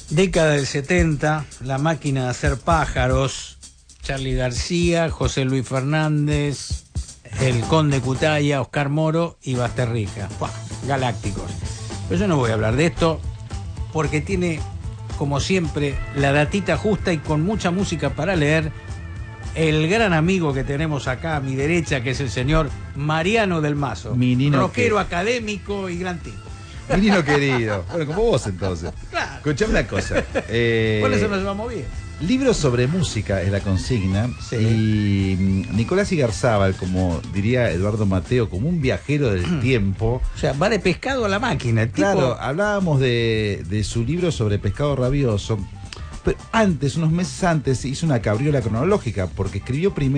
Década del 70, La máquina de hacer pájaros, Charly García, José Luis Fernández, el Conde Cutaya, Oscar Moro y Basterrija. ¡Buah! Galácticos. Pero yo no voy a hablar de esto porque tiene, como siempre, la datita justa y con mucha música para leer, el gran amigo que tenemos acá a mi derecha, que es el señor Mariano del Mazo. Rockero, académico y gran tipo. Menino querido. Bueno, como vos entonces. Claro. Escuchame una cosa. Por eso nos llevamos bien. Libros sobre música es la consigna. Sí. Y Nicolás Igarzábal, como diría Eduardo Mateo, como un viajero del tiempo. O sea, va de pescado a la máquina. El Claro, tipo... hablábamos de su libro sobre pescado rabioso. Pero antes, unos meses antes, hizo una cabriola cronológica, porque escribió primero